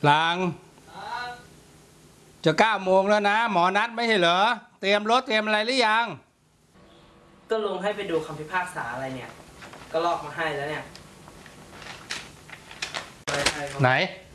หลังจะ9 โมงแล้วนะหมอนัดไม่ใช่เหรอเตรียมรถเตรียมอะไรหรือยังก็ลงให้ไปดูคำพิพากษาอะไรเนี่ยก็ลอกมาให้แล้วเนี่ยไหน